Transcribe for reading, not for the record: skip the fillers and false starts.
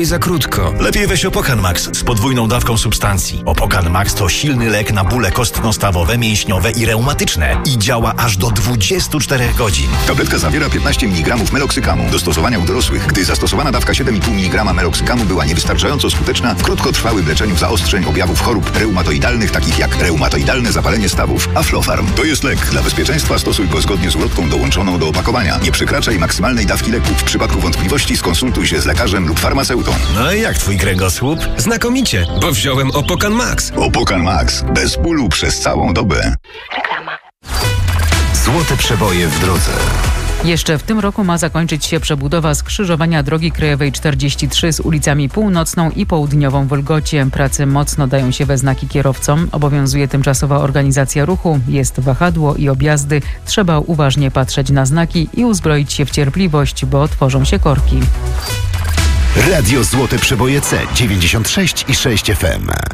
I za krótko. Lepiej weź Opokan Max z podwójną dawką substancji. Opokan Max to silny lek na bóle kostno-stawowe, mięśniowe i reumatyczne i działa aż do 24 godzin. Tabletka zawiera 15 mg meloksykamu do stosowania u dorosłych, gdy zastosowana dawka 7,5 mg meloksykamu była niewystarczająco skuteczna w krótkotrwałym leczeniu zaostrzeń objawów chorób reumatoidalnych, takich jak reumatoidalne zapalenie stawów. Aflofarm to jest lek. Dla bezpieczeństwa stosuj go zgodnie z ulotką dołączoną do opakowania. Nie przekraczaj maksymalnej dawki leku. W przypadku wątpliwości skonsultuj się z lekarzem lub farmaceutą. No i jak twój kręgosłup? Znakomicie, bo wziąłem Opokan Max. Opokan Max. Bez bólu przez całą dobę. Reklama. Złote przeboje w drodze. Jeszcze w tym roku ma zakończyć się przebudowa skrzyżowania drogi krajowej 43 z ulicami Północną i Południową w Lgocie. Prace mocno dają się we znaki kierowcom. Obowiązuje tymczasowa organizacja ruchu. Jest wahadło i objazdy. Trzeba uważnie patrzeć na znaki i uzbroić się w cierpliwość, bo tworzą się korki. Radio Złote Przeboje C 96,6 FM.